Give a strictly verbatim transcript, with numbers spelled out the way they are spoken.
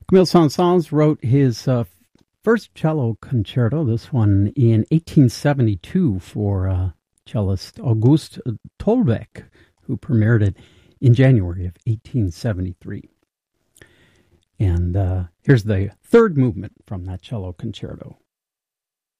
Camille Saint-Saëns wrote his uh, first cello concerto, this one in eighteen seventy-two, for uh, cellist August Tolbeck, who premiered it in January of eighteen seventy-three. And uh, here's the third movement from that cello concerto.